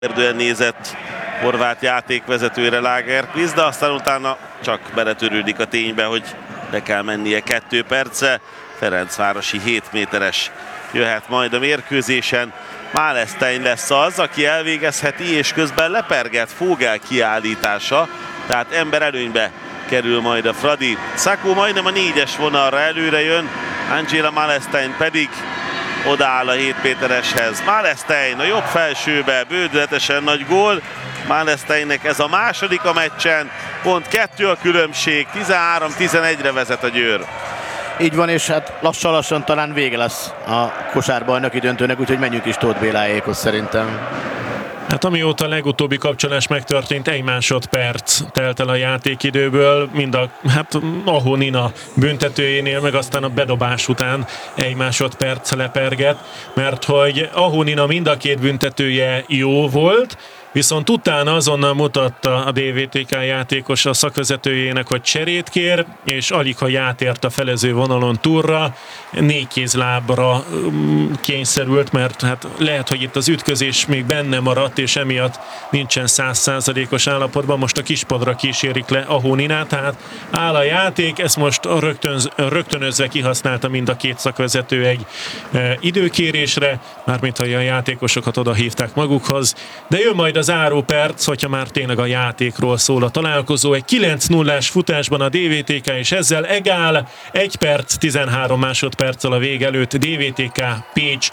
Érdően nézett horvát játékvezetőre Lagerkvist, de aztán utána csak beletörődik a ténybe, hogy le kell mennie 2 perce. Ferencvárosi 7 méteres jöhet majd a mérkőzésen. Málestein lesz az, aki elvégezheti, és közben leperget Fogel kiállítása, tehát ember előnybe kerül majd a Fradi. Szakó majdnem a 4-es vonalra előre jön, Angela Málestein pedig odaáll a 7 métereshez. Málestein a jobb felsőbe, bődületesen nagy gól. Málesteinnek ez a második a meccsen, pont 2 a különbség, 13-11-re vezet a Győr. Így van, és hát lassan talán vége lesz a kosárbajnoki döntőnek, úgyhogy menjünk is Tóth Béláékhoz szerintem. Hát amióta a legutóbbi kapcsolás megtörtént, 1 másodperc telt el a játékidőből, mind a Aho Nina büntetőjénél, meg aztán a bedobás után 1 másodperc leperget, mert hogy Aho Nina mind a 2 büntetője jó volt, viszont utána azonnal mutatta a DVTK játékos a szakvezetőjének, hogy cserét kér, és alig ha játért a felező vonalon túlra, 4 kézlábra kényszerült, mert hát lehet, hogy itt az ütközés még benne maradt, és emiatt nincsen 100%-os állapotban. Most a kispadra kísérik le Aho Ninát, tehát áll a játék, ezt most rögtönözve kihasználta mind a 2 szakvezető egy időkérésre, mármint ha a játékosokat oda hívták magukhoz, de jön majd a záró perc, hogyha már tényleg a játékról szól a találkozó. Egy 9-0-ás futásban a DVTK, és ezzel egál 1 perc 13 másodperccel a vég előtt. DVTK Pécs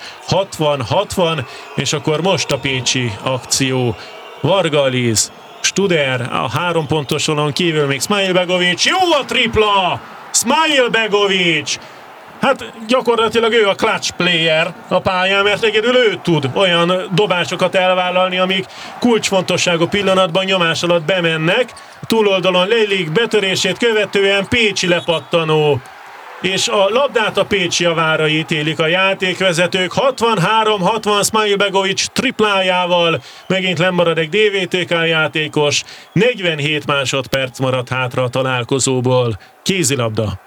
60-60, és akkor most a pécsi akció. Varga Aliz, Studer, a 3 pontos vonalon kívül még Smajlbegovic, jó a tripla! Smajlbegovic! Hát gyakorlatilag ő a clutch player a pályán, mert egyedül ő tud olyan dobásokat elvállalni, amik kulcsfontosságú pillanatban nyomás alatt bemennek. A túloldalon Lélik betörését követően pécsi lepattanó, és a labdát a pécsi javára ítélik a játékvezetők. 63-60 Smajlbegovic triplájával megint lemarad egy DVTK játékos. 47 másodperc maradt hátra a találkozóból. Kézilabda.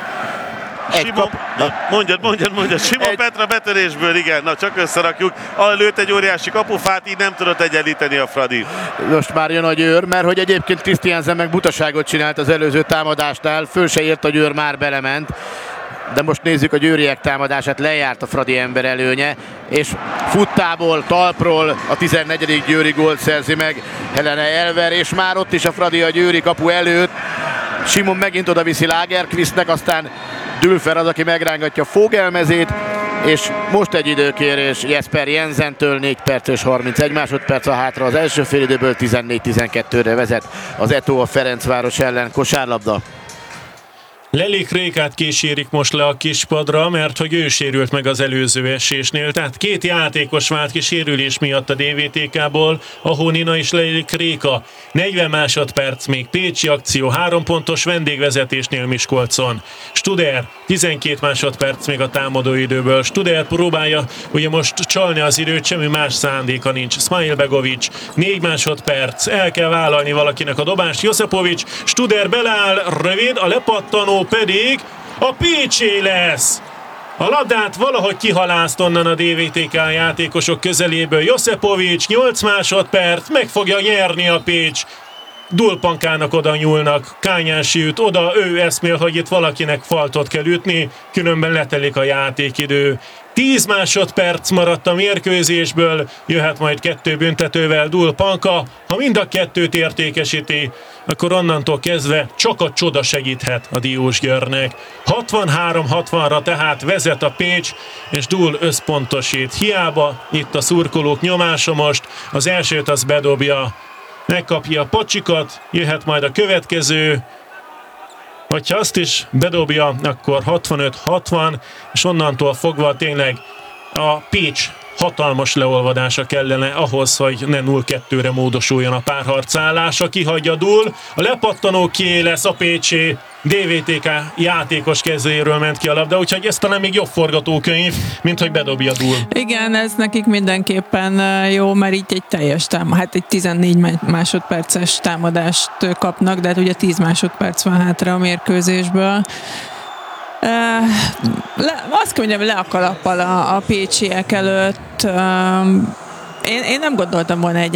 Mondjad, Simon Petra betörésből, igen, na csak összerakjuk. Lőtt egy óriási kapufát, így nem tudott egyenlíteni a Fradi. Most már jön a Győr, mert hogy egyébként Christiansen meg butaságot csinált az előző támadásnál, föl se ért a Győr, már belement. De most nézzük a győriek támadását, lejárt a Fradi ember előnye, és futtából, talpról a 14. győri gólt szerzi meg Helene Elver, és már ott is a Fradi a győri kapu előtt. Simon megint oda viszi Lagerkvistnek, aztán Dülfer az, aki megrángatja Fogelmezét, és most egy időkérés Jesper Jensentől, 4 perc és 31 másodperc a hátra, az első félidőből 14-12-re vezet az Eto a Ferencváros ellen. Kosárlabda. Lelik Rékát kísérik most le a kispadra, mert hogy ő sérült meg az előző esésnél, tehát 2 játékos vált ki sérülés miatt a DVTK-ból, Aho Nina és Lelik Réka. 40 másodperc még pécsi akció, 3 pontos vendégvezetésnél Miskolcon. Studer, 12 másodperc még a támadóidőből. Studer próbálja ugye most csalni az időt, semmi más szándéka nincs. Smajlbegovic, 4 másodperc, el kell vállalni valakinek a dobást. Josipovic, Studer beleáll, rövid, a lepattanó pedig a pécsé lesz. A labdát valahogy kihalászt onnan a DVTK játékosok közeléből. Josipovic, 8 másodperc, meg fogja nyerni a Pécs. Dulpankának oda nyúlnak, Kányási üt oda, ő eszmél, hogy itt valakinek faltot kell ütni, különben letelik a játékidő. 10 másodperc maradt a mérkőzésből, jöhet majd 2 büntetővel Dulpanka. Ha mind a 2-t értékesíti, akkor onnantól kezdve csak a csoda segíthet a Diósgyőrnek. 63-60-ra tehát vezet a Pécs, és Dul összpontosít. Hiába itt a szurkolók nyomása most, az elsőt az bedobja, megkapja a pacsikat, jöhet majd a következő, hogyha azt is bedobja, akkor 65-60, és onnantól fogva tényleg a Pécs hatalmas leolvadása kellene ahhoz, hogy ne 0-2-re módosuljon a párharcállása. Kihagyja Dul, a lepattanó kié lesz a pécsé, DVTK játékos kezéről ment ki a labda, úgyhogy ez talán még jobb forgatókönyv, mint hogy bedobja Dul. Igen, ez nekik mindenképpen jó, mert így egy teljes hát egy 14 másodperces támadást kapnak, de hát ugye 10 másodperc van hátra a mérkőzésből. Azt mondjam, le a kalappal a pécsiek előtt. Én nem gondoltam volna